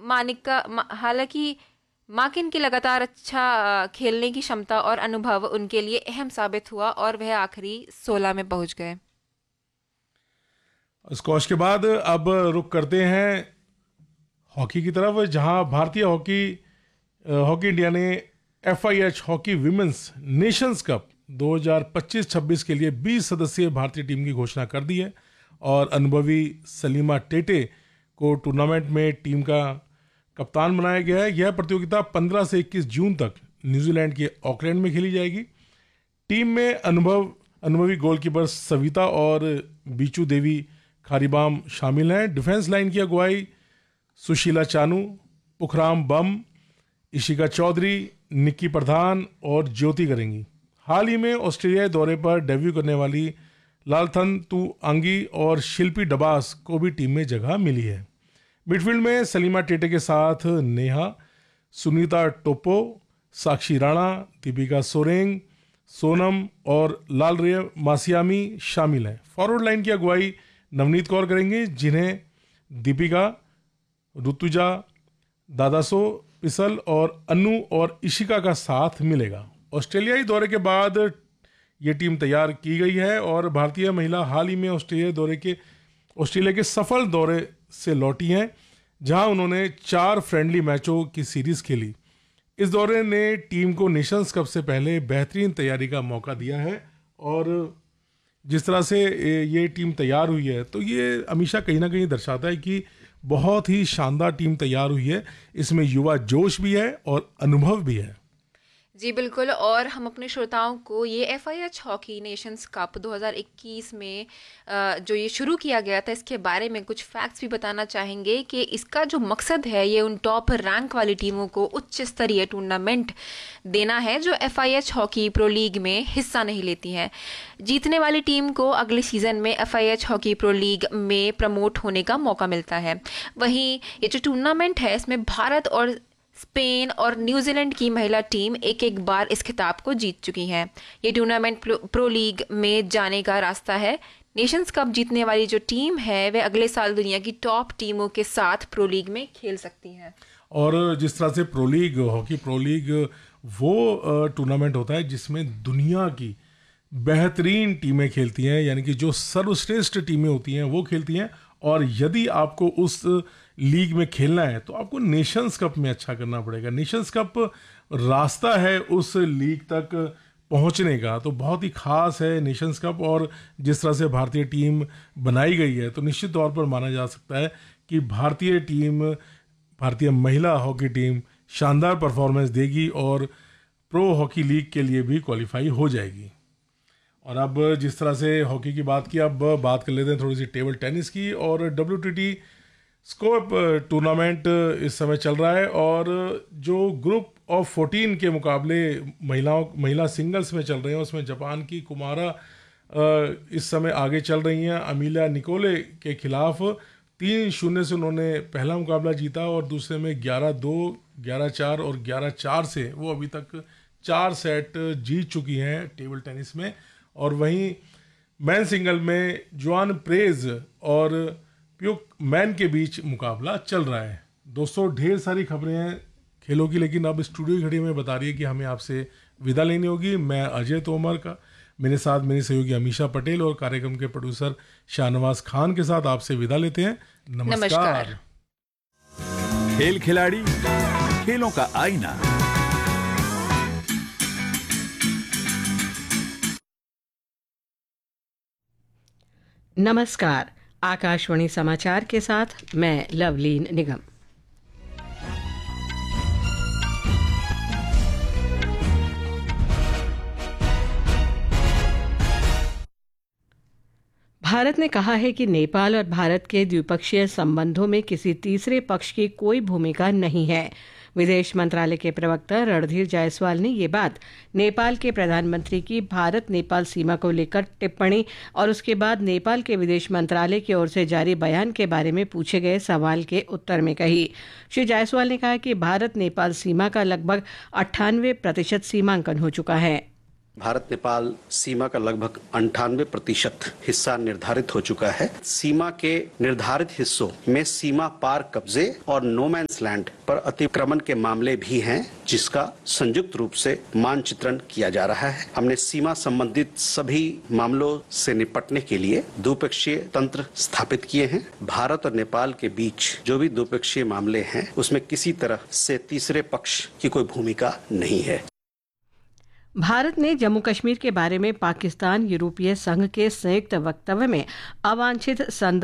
हालांकि माकिन की लगातार अच्छा खेलने की क्षमता और अनुभव उनके लिए अहम साबित हुआ और वह आखिरी 16 में पहुंच गए। स्क्वॉश के बाद अब रुक करते हैं हॉकी की तरफ, जहां भारतीय हॉकी इंडिया ने FIH hockey women's Nations cup 2025-26 के लिए 20 सदस्यीय भारतीय टीम की घोषणा कर दी है और अनुभवी सलीमा टेटे को टूर्नामेंट में टीम का कप्तान बनाया गया है। यह प्रतियोगिता 15 से 21 जून तक न्यूजीलैंड के ऑकलैंड में खेली जाएगी। टीम में अनुभवी गोलकीपर सविता और बीचू देवी खारीबाम शामिल हैं। डिफेंस लाइन की अगुवाई सुशीला चानू, पुखराम बम, इशिका चौधरी, निक्की प्रधान और ज्योति करेंगी। हाल ही में ऑस्ट्रेलिया दौरे पर डेब्यू करने वाली लालथन तू आंगी और शिल्पी डबास को भी टीम में जगह मिली है। मिडफील्ड में सलीमा टेटे के साथ नेहा, सुनीता टोप्पो, साक्षी राणा, दीपिका सोरेंग, सोनम और लालरिया मासियामी शामिल हैं। फॉरवर्ड लाइन की अगुवाई नवनीत कौर करेंगे, जिन्हें दीपिका, ऋतुजा, दादासो पिसल और अनु और इशिका का साथ मिलेगा। ऑस्ट्रेलियाई दौरे के बाद ये टीम तैयार की गई है और भारतीय महिला हाल ही में ऑस्ट्रेलिया के सफल दौरे से लौटी हैं, जहां उन्होंने 4 फ्रेंडली मैचों की सीरीज खेली। इस दौरे ने टीम को नेशंस कप से पहले बेहतरीन तैयारी का मौका दिया है और जिस तरह से ये टीम तैयार हुई है तो ये हमेशा कहीं ना कहीं दर्शाता है कि बहुत ही शानदार टीम तैयार हुई है। इसमें युवा जोश भी है और अनुभव भी है। जी बिल्कुल, और हम अपने श्रोताओं को ये FIH हॉकी नेशंस कप 2021 में जो ये शुरू किया गया था इसके बारे में कुछ फैक्ट्स भी बताना चाहेंगे कि इसका जो मकसद है ये उन टॉप रैंक वाली टीमों को उच्च स्तरीय टूर्नामेंट देना है जो FIH हॉकी प्रो लीग में हिस्सा नहीं लेती हैं। जीतने वाली टीम को अगले सीजन में FIH हॉकी प्रो लीग में प्रमोट होने का मौका मिलता है। वहीं ये जो टूर्नामेंट है इसमें भारत और स्पेन और न्यूजीलैंड की महिला टीम एक एक बार इस खिताब को जीत चुकी हैं। ये टूर्नामेंट प्रो लीग में जाने का रास्ता है। नेशंस कप जीतने वाली जो टीम है वह अगले साल दुनिया की टॉप टीमों के साथ प्रो लीग में खेल सकती है। और जिस तरह से हॉकी प्रो लीग वो टूर्नामेंट होता है जिसमें दुनिया की बेहतरीन टीमें खेलती हैं, यानी कि जो सर्वश्रेष्ठ टीमें होती हैं वो खेलती हैं। और यदि आपको उस लीग में खेलना है तो आपको नेशंस कप में अच्छा करना पड़ेगा। नेशंस कप रास्ता है उस लीग तक पहुंचने का, तो बहुत ही खास है नेशंस कप। और जिस तरह से भारतीय टीम बनाई गई है तो निश्चित तौर पर माना जा सकता है कि भारतीय महिला हॉकी टीम शानदार परफॉर्मेंस देगी और प्रो हॉकी लीग के लिए भी क्वालिफाई हो जाएगी। और अब जिस तरह से हॉकी की बात की, अब बात कर लेते हैं थोड़ी सी टेबल टेनिस की। और WTT स्कोप टूर्नामेंट इस समय चल रहा है और जो ग्रुप ऑफ 14 के मुकाबले महिला सिंगल्स में चल रहे हैं उसमें जापान की कुमारा इस समय आगे चल रही हैं अमीलिया निकोले के खिलाफ। 3-0 से उन्होंने पहला मुकाबला जीता और दूसरे में 11-2, 11-4 और 11-4 से वो अभी तक 4 सेट जीत चुकी हैं टेबल टेनिस में। और वहीं मैन सिंगल में जुआन प्रेज और प्यूक मैन के बीच मुकाबला चल रहा है। दोस्तों, ढेर सारी खबरें हैं खेलों की, लेकिन अब स्टूडियो घड़ी में बता रही है कि हमें आपसे विदा लेनी होगी। मैं अजय तोमर का मेरे साथ मेरी सहयोगी अमीशा पटेल और कार्यक्रम के प्रोड्यूसर शाहनवाज खान के साथ आपसे विदा लेते हैं। नमस्कार। खेल खिलाड़ी, खेलों का आईना। नमस्कार, आकाशवाणी समाचार के साथ मैं लवलीन निगम। भारत ने कहा है कि नेपाल और भारत के द्विपक्षीय संबंधों में किसी तीसरे पक्ष की कोई भूमिका नहीं है। विदेश मंत्रालय के प्रवक्ता रणधीर जायसवाल ने ये बात नेपाल के प्रधानमंत्री की भारत नेपाल सीमा को लेकर टिप्पणी और उसके बाद नेपाल के विदेश मंत्रालय की ओर से जारी बयान के बारे में पूछे गए सवाल के उत्तर में कही। श्री जायसवाल ने कहा कि भारत नेपाल सीमा का लगभग 98% सीमांकन हो चुका है। भारत नेपाल सीमा का लगभग 98% हिस्सा निर्धारित हो चुका है। सीमा के निर्धारित हिस्सों में सीमा पार कब्जे और नो मैंस लैंड पर अतिक्रमण के मामले भी हैं, जिसका संयुक्त रूप से मानचित्रण किया जा रहा है। हमने सीमा संबंधित सभी मामलों से निपटने के लिए द्विपक्षीय तंत्र स्थापित किए हैं। भारत और नेपाल के बीच जो भी द्विपक्षीय मामले हैं, उसमें किसी तरह से तीसरे पक्ष की कोई भूमिका नहीं है। भारत ने जम्मू कश्मीर के बारे में पाकिस्तान यूरोपीय संघ के संयुक्त वक्तव्य में अवांछित संदर्भ